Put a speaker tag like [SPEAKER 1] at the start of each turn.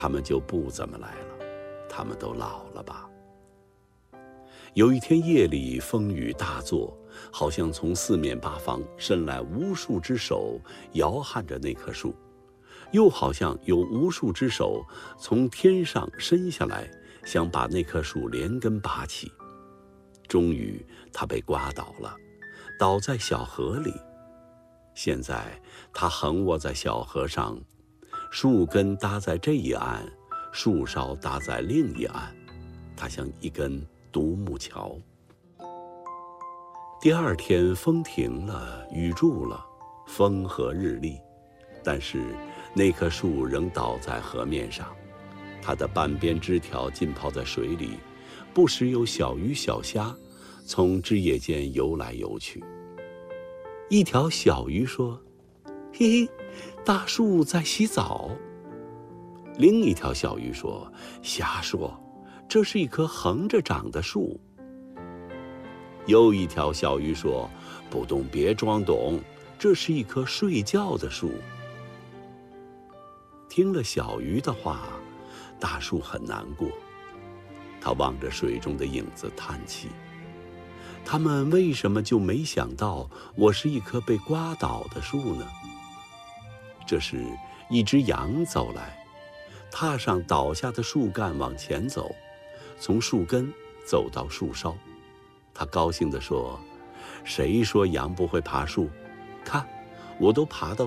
[SPEAKER 1] 他们就不怎么来了，他们都老了吧。有一天夜里，风雨大作，好像从四面八方伸来无数只手，摇撼着那棵树，又好像有无数只手从天上伸下来，想把那棵树连根拔起。终于它被刮倒了，倒在小河里。现在它横卧在小河上，树根搭在这一岸，树梢搭在另一岸，它像一根独木桥。第二天风停了，雨住了，风和日丽，但是那棵树仍倒在河面上，它的半边枝条浸泡在水里，不时有小鱼小虾从枝叶间游来游去。一条小鱼说：“嘿嘿，大树在洗澡。”另一条小鱼说：“瞎说，这是一棵横着长的树。”又一条小鱼说：“不懂别装懂，这是一棵睡觉的树。”听了小鱼的话，大树很难过，他望着水中的影子叹气。他们为什么就没想到我是一棵被刮倒的树呢？这时一只羊走来，踏上倒下的树干往前走，从树根走到树梢。他高兴地说：“谁说羊不会爬树？看，我都爬到